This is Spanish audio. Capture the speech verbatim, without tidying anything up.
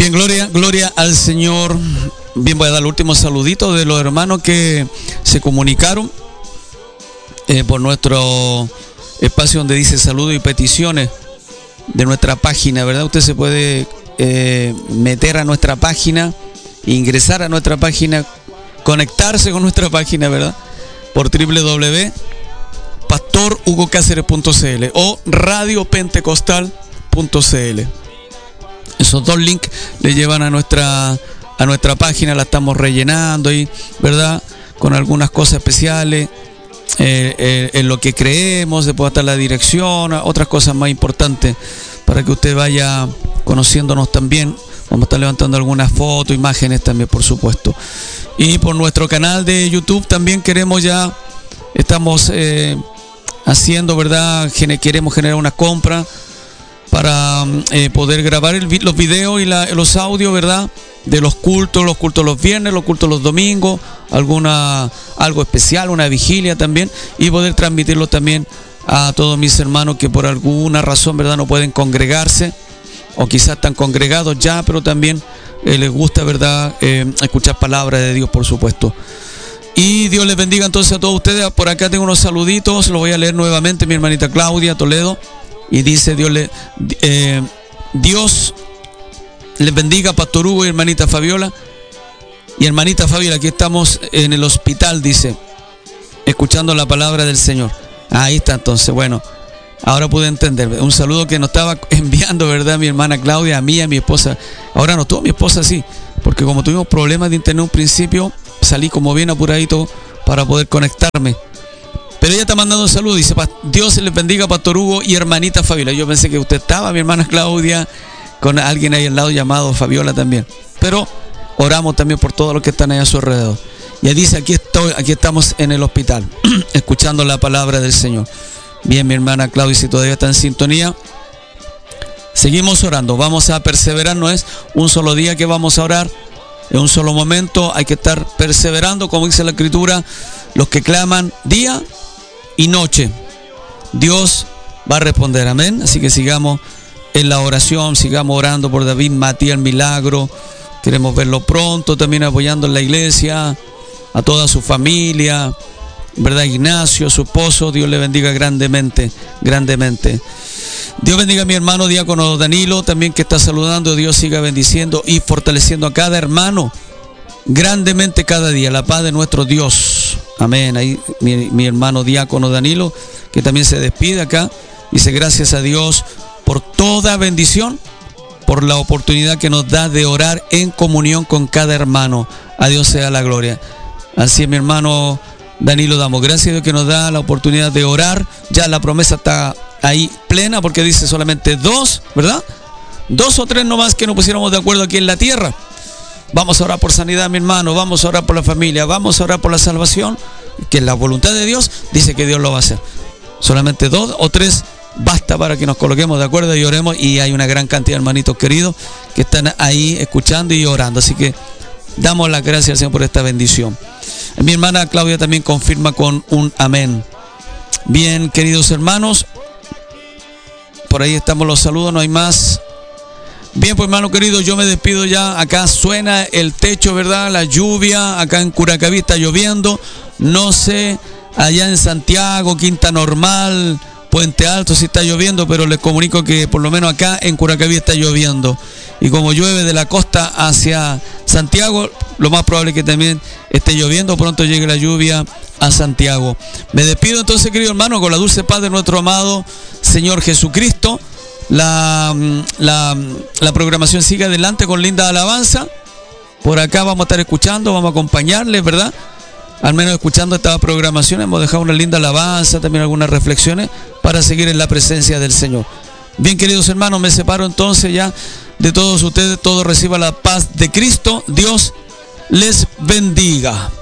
Bien, gloria, gloria al Señor. Bien, voy a dar el último saludito de los hermanos que se comunicaron eh, por nuestro espacio donde dice saludos y peticiones de nuestra página, ¿verdad? Usted se puede eh, meter a nuestra página, ingresar a nuestra página, conectarse con nuestra página, ¿verdad? Por doble u doble u doble u punto pastor hugo cáceres punto c l o radio pentecostal punto c l. Esos dos links le llevan a nuestra a nuestra página, la estamos rellenando ahí, ¿verdad? Con algunas cosas especiales, eh, eh, en lo que creemos, después estar la dirección, otras cosas más importantes para que usted vaya conociéndonos también. Vamos a estar levantando algunas fotos, imágenes también, por supuesto. Y por nuestro canal de YouTube también queremos ya, estamos eh, haciendo, ¿verdad? Queremos generar una compra para eh, poder grabar el, los videos y la, los audios, ¿verdad? De los cultos, los cultos los viernes, los cultos los domingos, alguna algo especial, una vigilia también, y poder transmitirlo también a todos mis hermanos que por alguna razón, ¿verdad?, no pueden congregarse, o quizás están congregados ya, pero también eh, les gusta, ¿verdad?, eh, escuchar palabras de Dios, por supuesto. Y Dios les bendiga entonces a todos ustedes. Por acá tengo unos saluditos, los voy a leer nuevamente. Mi hermanita Claudia Toledo, y dice: Dios le eh, Dios les bendiga, Pastor Hugo y hermanita Fabiola. Y hermanita Fabiola, aquí estamos en el hospital, dice, escuchando la palabra del Señor. Ahí está, entonces, bueno, ahora pude entender. Un saludo que nos estaba enviando, ¿verdad?, mi hermana Claudia, a mí, a mi esposa. Ahora no tuvo mi esposa, sí, porque como tuvimos problemas de internet en un principio, salí como bien apuradito para poder conectarme. Pero ella está mandando un saludo, dice: Dios les bendiga, Pastor Hugo y hermanita Fabiola. Yo pensé que usted estaba, mi hermana Claudia, con alguien ahí al lado llamado Fabiola también. Pero oramos también por todos los que están ahí a su alrededor. Y ella dice: aquí estoy, aquí estamos en el hospital, escuchando la palabra del Señor. Bien, mi hermana Claudia, si todavía está en sintonía, seguimos orando. Vamos a perseverar, no es un solo día que vamos a orar, en un solo momento. Hay que estar perseverando, como dice la Escritura: los que claman día y noche, Dios va a responder. Amén. Así que sigamos en la oración, sigamos orando por David Matías Milagro. Queremos verlo pronto, también apoyando en la iglesia, a toda su familia, ¿verdad? Ignacio, su esposo, Dios le bendiga grandemente, grandemente. Dios bendiga a mi hermano diácono Danilo, también, que está saludando. Dios siga bendiciendo y fortaleciendo a cada hermano grandemente cada día. La paz de nuestro Dios. Amén. Ahí mi, mi hermano diácono Danilo, que también se despide acá. Dice: gracias a Dios por toda bendición, por la oportunidad que nos da de orar en comunión con cada hermano. A Dios sea la gloria. Así es, mi hermano Danilo, damos gracias a Dios que nos da la oportunidad de orar. Ya la promesa está ahí plena, porque dice solamente dos, ¿verdad? Dos o tres nomás que nos pusiéramos de acuerdo aquí en la tierra. Vamos a orar por sanidad, mi hermano, vamos a orar por la familia, vamos a orar por la salvación, que es la voluntad de Dios, dice que Dios lo va a hacer. Solamente dos o tres basta para que nos coloquemos de acuerdo y oremos, y hay una gran cantidad de hermanitos queridos que están ahí escuchando y orando. Así que damos las gracias al Señor por esta bendición. Mi hermana Claudia también confirma con un amén. Bien, queridos hermanos, por ahí estamos los saludos, no hay más. Bien, pues, hermano querido, yo me despido ya. Acá suena el techo, ¿verdad? La lluvia, acá en Curacaví está lloviendo. No sé, allá en Santiago, Quinta Normal, Puente Alto, si está lloviendo, pero les comunico que por lo menos acá en Curacaví está lloviendo. Y como llueve de la costa hacia Santiago, lo más probable es que también esté lloviendo. Pronto llegue la lluvia a Santiago. Me despido entonces, querido hermano, con la dulce paz de nuestro amado Señor Jesucristo. La, la, la programación sigue adelante con linda alabanza. Por acá vamos a estar escuchando, vamos a acompañarles, ¿verdad? Al menos escuchando esta programación hemos dejado una linda alabanza, también algunas reflexiones para seguir en la presencia del Señor. Bien, queridos hermanos, me separo entonces ya de todos ustedes. Todos reciban la paz de Cristo. Dios les bendiga.